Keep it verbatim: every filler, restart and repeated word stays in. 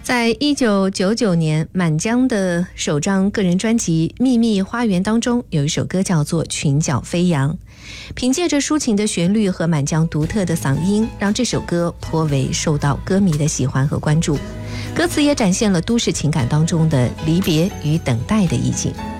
在一九九九年，满江的首张个人专辑《秘密花园》当中，有一首歌叫做《裙角飞扬》。凭借着抒情的旋律和满江独特的嗓音，让这首歌颇为受到歌迷的喜欢和关注。歌词也展现了都市情感当中的离别与等待的意境。